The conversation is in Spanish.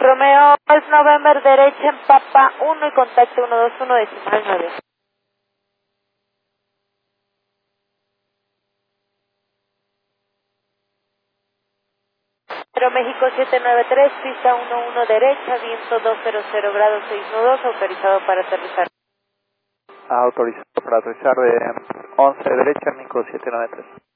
Romeo es November, derecha en Papa 1 y contacto 121 decimal 9. Aeroméxico 793, pista 11 derecha, viento 200 grados 6 nudos, autorizado para aterrizar. Autorizado para aterrizar de 11 derecha, México 793.